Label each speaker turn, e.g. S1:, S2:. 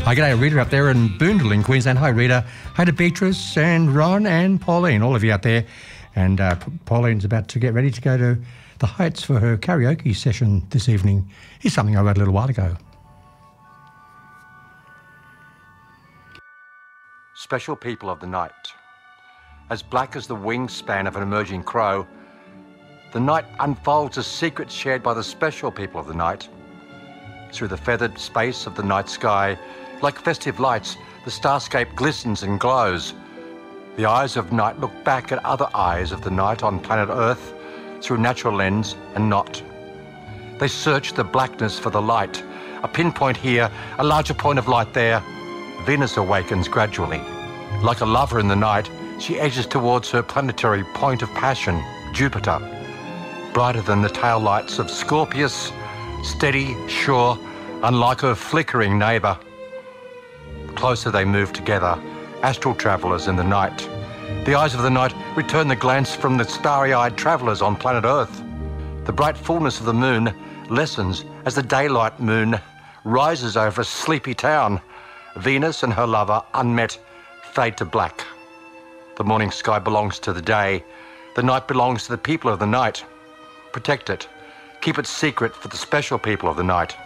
S1: Hi, g'day, Rita up there in Boondall in Queensland. Hi, Rita. Hi to Beatrice and Ron and Pauline, all of you out there. And Pauline's about to get ready to go to the Heights for her karaoke session this evening. Here's something I wrote a little while ago. Special people of the night. As black as the wingspan of an emerging crow, the night unfolds a secret shared by the special people of the night. Through the feathered space of the night sky, like festive lights, the starscape glistens and glows. The eyes of night look back at other eyes of the night on planet Earth through natural lens and not. They search the blackness for the light. A pinpoint here, a larger point of light there. Venus awakens gradually. Like a lover in the night, she edges towards her planetary point of passion, Jupiter. Brighter than the tail lights of Scorpius, steady, sure, unlike her flickering neighbour. Closer they move together, astral travellers in the night. The eyes of the night return the glance from the starry-eyed travellers on planet Earth. The bright fullness of the moon lessens as the daylight moon rises over a sleepy town. Venus and her lover, unmet, fade to black. The morning sky belongs to the day. The night belongs to the people of the night. Protect it. Keep it secret for the special people of the night.